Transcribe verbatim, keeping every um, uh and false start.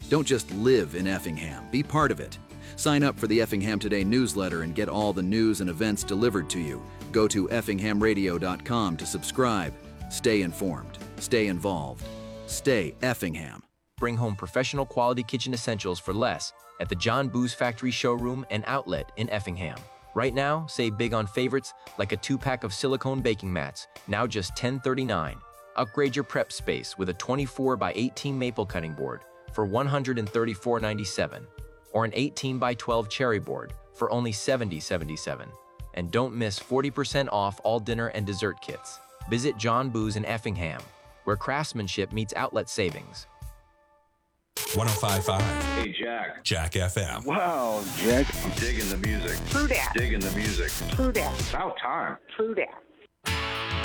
Don't just live in Effingham, be part of it. Sign up for the Effingham Today newsletter and get all the news and events delivered to you. Go to effingham radio dot com to subscribe. Stay informed, stay involved, stay Effingham. Bring home professional quality kitchen essentials for less at the John Booz Factory showroom and outlet in Effingham. Right now, save big on favorites like a two-pack of silicone baking mats, now just ten thirty-nine. Upgrade your prep space with a twenty-four by eighteen maple cutting board for one hundred thirty-four ninety-seven, or an eighteen by twelve cherry board for only seventy seventy-seven. And don't miss forty percent off all dinner and dessert kits. Visit John Booz in Effingham, where craftsmanship meets outlet savings. one oh five point five. Hey, Jack. Jack F M. Wow, Jack. I'm digging the music. True that. Digging the music. True that. About time. True that.